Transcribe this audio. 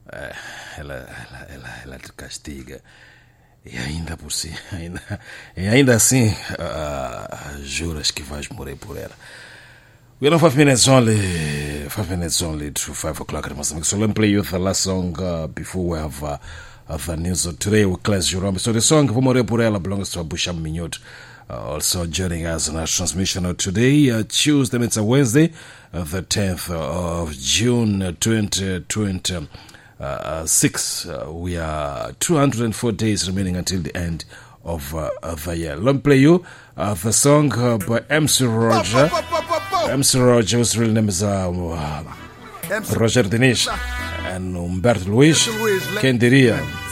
ela te castiga. E ainda por si, ainda assim, juras que vais morrer por ela. We have 5 minutes only to 5 o'clock in Mozambique. So let me play you the last song before we have the news. So today we close Jerome. So the song Vou Morrer Por Ela belongs to Abusham Mignot. Also joining us in our transmission today, Tuesday, it's a Wednesday, the 10th of June 2026. We are 204 days remaining until the end of the year. Let me play you the song by MC Roger. MC Roger, whose real name is Roger Dinish, and Humberto Luis. Quem diria?